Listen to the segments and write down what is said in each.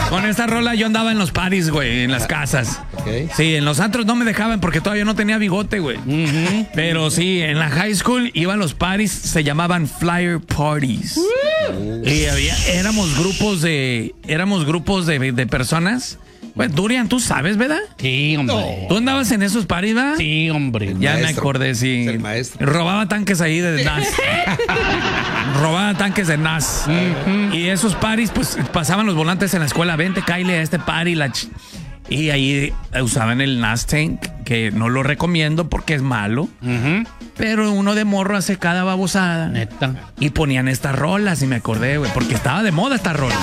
Con esta rola yo andaba en los parties, güey, en las casas. Okay. Sí, en los antros no me dejaban porque todavía no tenía bigote, güey. Pero sí, en la high school iba a los parties, se llamaban flyer parties. Y éramos grupos de personas. Pues, Durian, tú sabes, ¿verdad? Sí, hombre. No. ¿Tú andabas en esos parties, ¿verdad? Sí, hombre. Ya me maestro. acordé, sí. Es el maestro. Robaba tanques ahí de NAS. Robaba tanques de NAS. Y esos paris, pues pasaban los volantes en la escuela. Vente, Kyle, a este party. Y ahí usaban el NAS tank, que no lo recomiendo porque es malo. Pero uno de morro hace cada babosada. Neta. Y ponían estas rolas, y me acordé, güey, porque estaba de moda esta rola.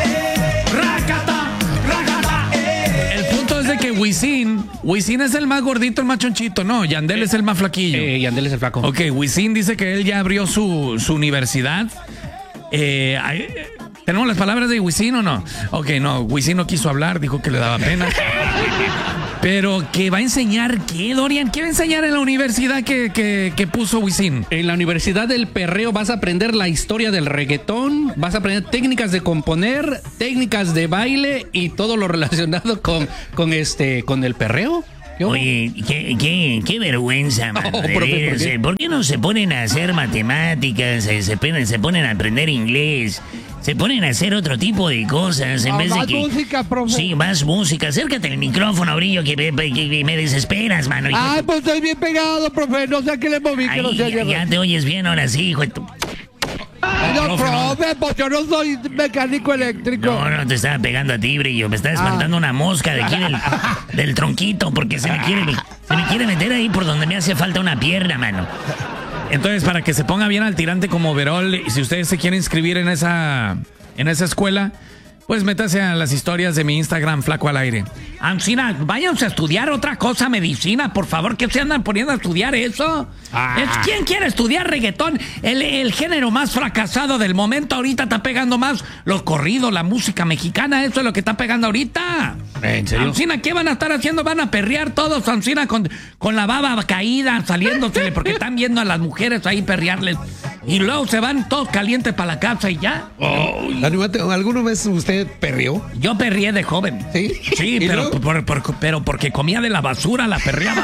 El punto es de que Wisin es el más gordito, el más chonchito. No, Yandel es el más flaquillo. Yandel es el flaco. Ok, Wisin dice que él ya abrió su universidad. ¿Tenemos las palabras de Wisin o no? Ok, no, Wisin no quiso hablar, dijo que le daba pena. Pero que va a enseñar, ¿qué, Dorian? ¿Qué va a enseñar en la universidad que puso Wisin? En la Universidad del Perreo vas a aprender la historia del reggaetón, vas a aprender técnicas de componer, técnicas de baile y todo lo relacionado con el perreo. ¿Qué hubo? Oye, qué vergüenza, mano. Oh, profe, ¿por qué? ¿Por qué no se ponen a hacer matemáticas? Se ponen a aprender inglés. Se ponen a hacer otro tipo de cosas en vez de más que... música, profe. Sí, más música. Acércate al micrófono, Brillo, que me desesperas, mano. Ay, pues estoy bien pegado, profe. No sé a qué le moví, que no Ahí, sé. ya te oyes bien ahora sí, hijo de tu... No, profe, pues yo no soy mecánico eléctrico. No, te estaba pegando a ti, Brillo. Me está espantando una mosca de aquí del tronquito porque se me quiere meter ahí por donde me hace falta una pierna, mano. Entonces, para que se ponga bien al tirante como Verol, y si ustedes se quieren inscribir en esa escuela, pues métase a las historias de mi Instagram, Flaco al Aire. Ancina, váyanse a estudiar otra cosa, medicina, por favor, que se andan poniendo a estudiar eso. ¿Quién quiere estudiar reggaetón? El género más fracasado del momento ahorita está pegando más los corridos, la música mexicana, eso es lo que está pegando ahorita. ¿En serio? Ancina, ¿qué van a estar haciendo? Van a perrear todos, Ancina, con la baba caída, saliéndosele, porque están viendo a las mujeres ahí perrearles. Y luego se van todos calientes para la casa y ya. ¿Alguna vez usted perreó? Yo perreé de joven. ¿Sí? Sí, ¿Y pero, luego? pero porque comía de la basura, la perreaba.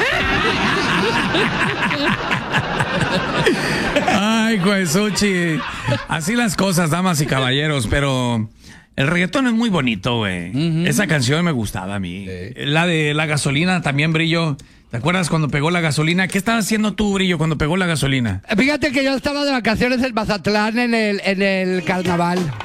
Ay, Juesuchi. Así las cosas, damas y caballeros, pero el reggaetón es muy bonito, güey. Esa canción me gustaba a mí. La de la gasolina también, Brillo. ¿Te acuerdas cuando pegó la gasolina? ¿Qué estabas haciendo tú, Brillo, cuando pegó la gasolina? Fíjate que yo estaba de vacaciones en Mazatlán en el carnaval.